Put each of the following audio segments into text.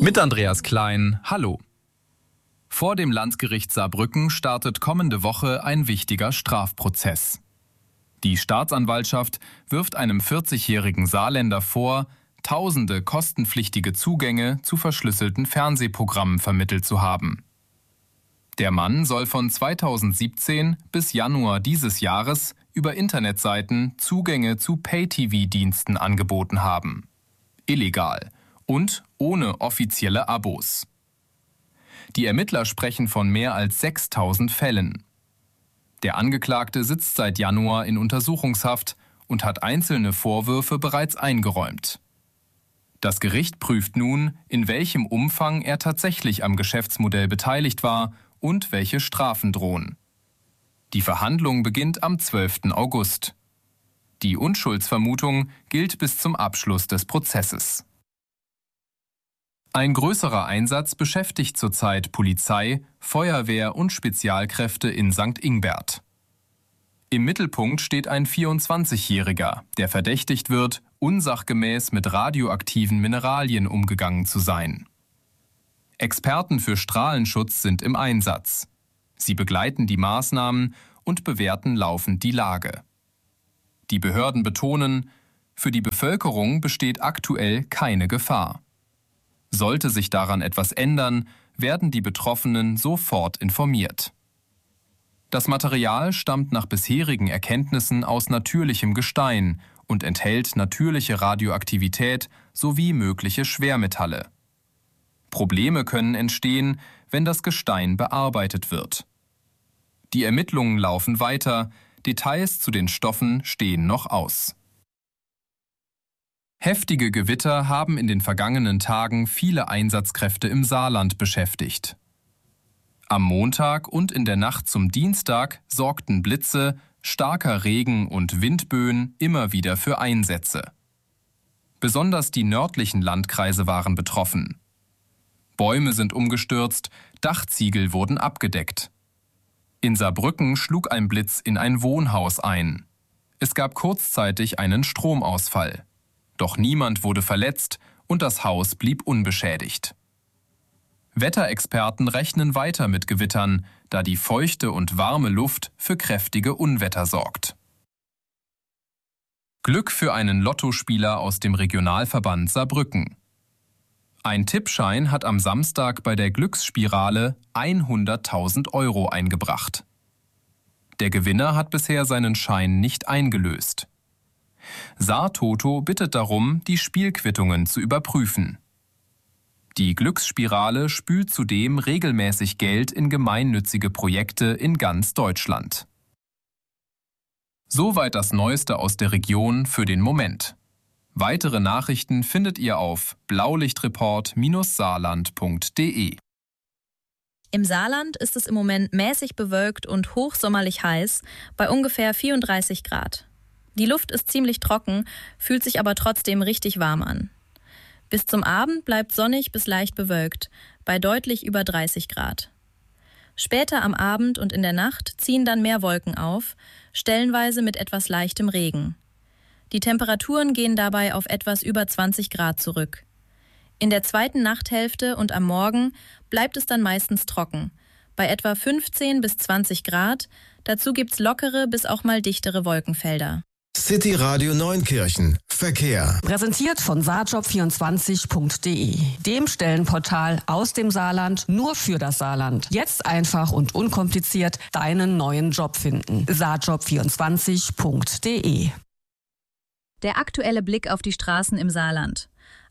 Mit Andreas Klein, hallo. Vor dem Landgericht Saarbrücken startet kommende Woche ein wichtiger Strafprozess. Die Staatsanwaltschaft wirft einem 40-jährigen Saarländer vor, tausende kostenpflichtige Zugänge zu verschlüsselten Fernsehprogrammen vermittelt zu haben. Der Mann soll von 2017 bis Januar dieses Jahres über Internetseiten Zugänge zu Pay-TV-Diensten angeboten haben. Illegal und ohne offizielle Abos. Die Ermittler sprechen von mehr als 6.000 Fällen. Der Angeklagte sitzt seit Januar in Untersuchungshaft und hat einzelne Vorwürfe bereits eingeräumt. Das Gericht prüft nun, in welchem Umfang er tatsächlich am Geschäftsmodell beteiligt war und welche Strafen drohen. Die Verhandlung beginnt am 12. August. Die Unschuldsvermutung gilt bis zum Abschluss des Prozesses. Ein größerer Einsatz beschäftigt zurzeit Polizei, Feuerwehr und Spezialkräfte in St. Ingbert. Im Mittelpunkt steht ein 24-Jähriger, der verdächtigt wird, unsachgemäß mit radioaktiven Mineralien umgegangen zu sein. Experten für Strahlenschutz sind im Einsatz. Sie begleiten die Maßnahmen und bewerten laufend die Lage. Die Behörden betonen, für die Bevölkerung besteht aktuell keine Gefahr. Sollte sich daran etwas ändern, werden die Betroffenen sofort informiert. Das Material stammt nach bisherigen Erkenntnissen aus natürlichem Gestein und enthält natürliche Radioaktivität sowie mögliche Schwermetalle. Probleme können entstehen, wenn das Gestein bearbeitet wird. Die Ermittlungen laufen weiter, Details zu den Stoffen stehen noch aus. Heftige Gewitter haben in den vergangenen Tagen viele Einsatzkräfte im Saarland beschäftigt. Am Montag und in der Nacht zum Dienstag sorgten Blitze, starker Regen und Windböen immer wieder für Einsätze. Besonders die nördlichen Landkreise waren betroffen. Bäume sind umgestürzt, Dachziegel wurden abgedeckt. In Saarbrücken schlug ein Blitz in ein Wohnhaus ein. Es gab kurzzeitig einen Stromausfall. Doch niemand wurde verletzt und das Haus blieb unbeschädigt. Wetterexperten rechnen weiter mit Gewittern, da die feuchte und warme Luft für kräftige Unwetter sorgt. Glück für einen Lottospieler aus dem Regionalverband Saarbrücken. Ein Tippschein hat am Samstag bei der Glücksspirale 100.000 € eingebracht. Der Gewinner hat bisher seinen Schein nicht eingelöst. Saar-Toto bittet darum, die Spielquittungen zu überprüfen. Die Glücksspirale spült zudem regelmäßig Geld in gemeinnützige Projekte in ganz Deutschland. Soweit das Neueste aus der Region für den Moment. Weitere Nachrichten findet ihr auf blaulichtreport-saarland.de. Im Saarland ist es im Moment mäßig bewölkt und hochsommerlich heiß, bei ungefähr 34 Grad. Die Luft ist ziemlich trocken, fühlt sich aber trotzdem richtig warm an. Bis zum Abend bleibt sonnig bis leicht bewölkt, bei deutlich über 30 Grad. Später am Abend und in der Nacht ziehen dann mehr Wolken auf, stellenweise mit etwas leichtem Regen. Die Temperaturen gehen dabei auf etwas über 20 Grad zurück. In der zweiten Nachthälfte und am Morgen bleibt es dann meistens trocken, bei etwa 15 bis 20 Grad, dazu gibt's lockere bis auch mal dichtere Wolkenfelder. City Radio Neunkirchen. Verkehr. Präsentiert von saarjob24.de, dem Stellenportal aus dem Saarland nur für das Saarland. Jetzt einfach und unkompliziert deinen neuen Job finden. saarjob24.de. Der aktuelle Blick auf die Straßen im Saarland.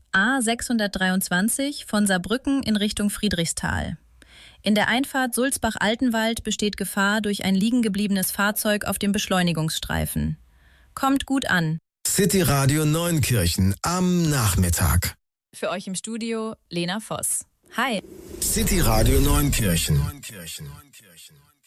A623 von Saarbrücken in Richtung Friedrichsthal. In der Einfahrt Sulzbach-Altenwald besteht Gefahr durch ein liegengebliebenes Fahrzeug auf dem Beschleunigungsstreifen. Kommt gut an. City Radio Neunkirchen am Nachmittag. Für euch im Studio Lena Voss. Hi. City Radio Neunkirchen.